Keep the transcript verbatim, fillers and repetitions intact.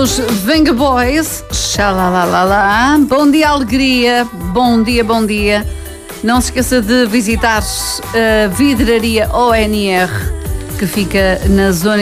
os Venga Boys. Xalalalala. Bom dia, alegria. Bom dia, bom dia. Não se esqueça de visitar a Vidraria O N R, que fica na zona